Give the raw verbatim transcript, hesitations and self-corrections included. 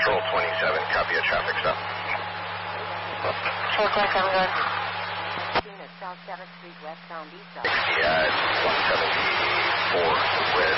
Control twenty-seven, copy a traffic stop. Control twenty-seven, good. South seventh Street, westbound Eastside. sixty at one seventy-four with